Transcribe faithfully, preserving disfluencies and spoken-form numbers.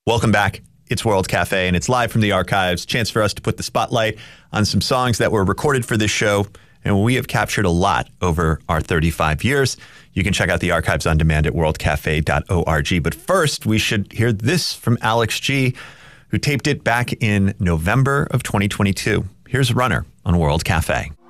Welcome back. It's World Cafe, and it's live from the archives. Chance for us to put the spotlight on some songs that were recorded for this show, and we have captured a lot over our thirty-five years. You can check out the archives on demand at world cafe dot org. But first, we should hear this from Alex G, who taped it back in November of twenty twenty-two. Here's Runner on World Cafe.